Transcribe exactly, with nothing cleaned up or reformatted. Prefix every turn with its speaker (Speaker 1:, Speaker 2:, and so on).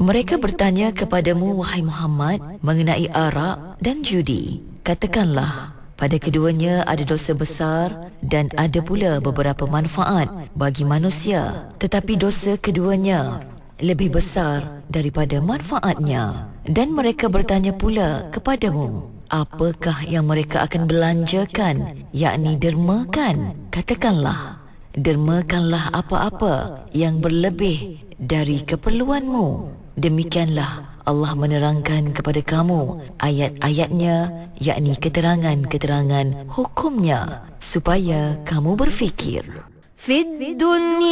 Speaker 1: Mereka bertanya kepadamu, wahai Muhammad, mengenai arak dan judi. Katakanlah, pada keduanya ada dosa besar dan ada pula beberapa manfaat bagi manusia. Tetapi dosa keduanya lebih besar daripada manfaatnya. Dan mereka bertanya pula kepadamu, apakah yang mereka akan belanjakan, yakni dermakan? Katakanlah, dermakanlah apa-apa yang berlebih dari keperluanmu. Demikianlah Allah menerangkan kepada kamu ayat-ayatnya, yakni keterangan-keterangan hukumnya, supaya kamu berfikir. Fid dunya